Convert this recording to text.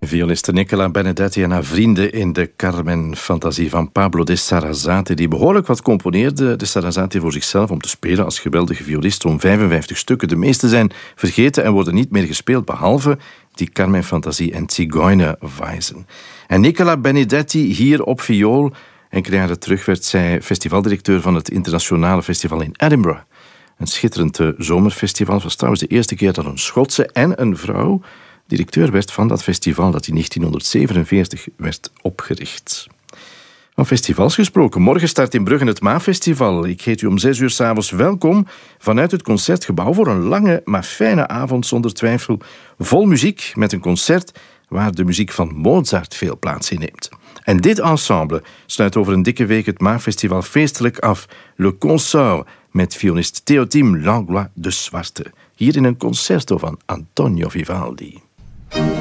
Violiste Nicola Benedetti en haar vrienden in de Carmen-fantasie van Pablo de Sarasate, die behoorlijk wat componeerde, de Sarasate, voor zichzelf om te spelen als geweldige violist. Zo'n 55 stukken. De meeste zijn vergeten en worden niet meer gespeeld, behalve die Carmen-fantasie en Zigeunerweisen. En Nicola Benedetti hier op viool. Enkele jaren terug werd zij festivaldirecteur van het Internationale Festival in Edinburgh. Een schitterend zomerfestival. Het was trouwens de eerste keer dat een Schotse en een vrouw directeur werd van dat festival dat in 1947 werd opgericht. Van festivals gesproken. Morgen start in Brugge het Maafestival. Ik heet u om 6 uur 's avonds welkom vanuit het Concertgebouw voor een lange, maar fijne avond zonder twijfel. Vol muziek met een concert waar de muziek van Mozart veel plaats in neemt. En dit ensemble sluit over een dikke week het Maafestival feestelijk af. Le Consort met violist Théotime Langlois de Zwarte. Hier in een concerto van Antonio Vivaldi.